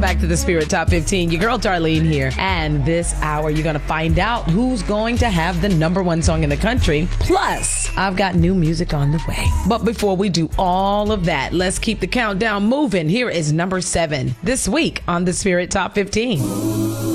back to the Spirit Top 15. Your girl Darlene here. And this hour, you're going to find out who's going to have the number one song in the country. Plus, I've got new music on the way. But before we do all of that, let's keep the countdown moving. Here is number 7 this week on the Spirit Top 15.